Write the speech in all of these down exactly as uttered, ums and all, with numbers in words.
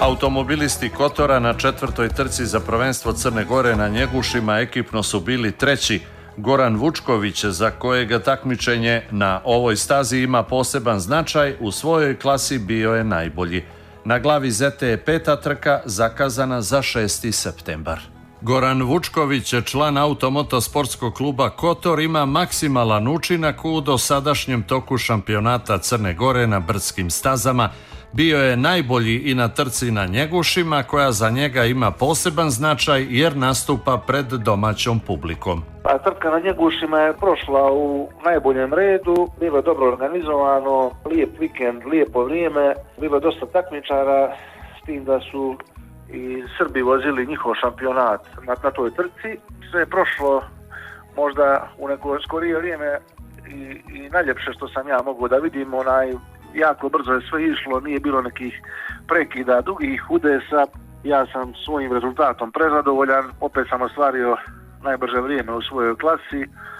Automobilisti Kotora na četvrtoj trci za prvenstvo Crne Gore na Njegušima ekipno su bili treći. Goran Vučković, za kojega takmičenje na ovoj stazi ima poseban značaj, u svojoj klasi bio je najbolji. Na glavi Zete je peta trka zakazana za šesti septembar. Goran Vučković, član automotosportskog kluba Kotor, ima maksimalan učinak u dosadašnjem toku šampionata Crne Gore na brdskim stazama. Bio je najbolji i na trci na Njegušima, koja za njega ima poseban značaj jer nastupa pred domaćom publikom. A trka na Njegušima je prošla u najboljem redu, bilo je dobro organizovano, lijep vikend, lijepo vrijeme, bilo je dosta takmičara, s tim da su i Srbi vozili njihov šampionat na, na toj trci. Sve je prošlo možda u neko skorije vrijeme i, i najljepše što sam ja mogao da vidim, onaj, jako brzo je sve išlo, nije bilo nekih prekida, dugih udesa. Ja sam svojim rezultatom prezadovoljan, opet sam ostvario najbrže vrijeme u svojoj klasi.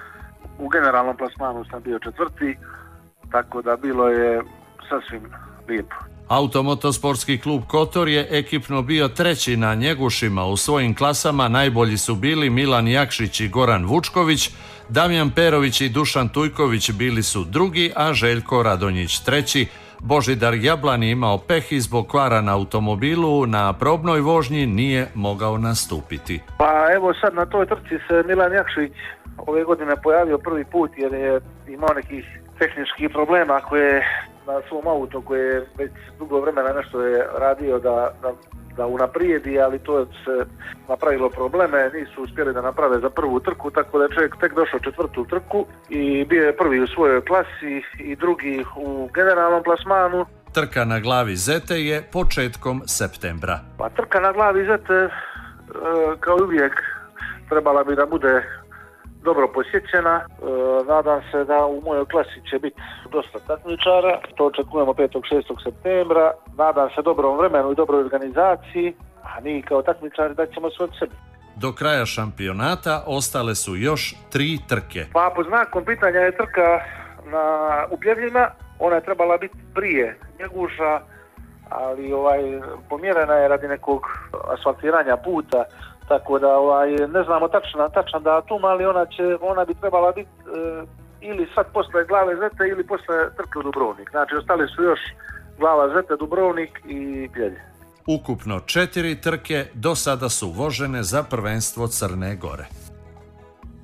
U generalnom plasmanu sam bio četvrti, tako da bilo je sasvim lijepo. Automotosportski klub Kotor je ekipno bio treći na Njegušima. U svojim klasama najbolji su bili Milan Jakšić i Goran Vučković, Damjan Perović i Dušan Tujković bili su drugi, a Željko Radonjić treći. Božidar Jablan je imao peh i zbog kvara na automobilu, na probnoj vožnji nije mogao nastupiti. Pa evo sad na toj trci se Milan Jakšić ove godine pojavio prvi put jer je imao nekih tehničkih problema koje na svom autu koje je već dugo vremena nešto je radio da, da, da unaprijedi, ali to je se napravilo probleme, nisu uspjeli da naprave za prvu trku, tako da je čovjek tek došao četvrtu trku i bio je prvi u svojoj klasi i drugi u generalnom plasmanu. Trka na glavi Zete je početkom septembra. Pa trka na glavi Zete, kao uvijek, trebala bi da bude dobro posjećena. E, nadam se da u mojoj klasi će biti dosta takmičara. To očekujemo petog i šestog septembra. Nadam se dobrom vremenu i dobroj organizaciji, a mi kao takmičari da ćemo sve od sebe. Do kraja šampionata ostale su još tri trke. Pa pod znakom pitanja je trka na Upljevljima. Ona je trebala biti prije Njeguša, ali ovaj, pomjerena je radi nekog asfaltiranja puta. Tako da ovaj, ne znamo tačan, tačan datum, ali ona, će, ona bi trebala biti e, ili sad posle glave Zete ili posle trke u Dubrovnik. Znači ostali su još glava Zete, Dubrovnik i Pljelje. Ukupno četiri trke do sada su vožene za prvenstvo Crne Gore.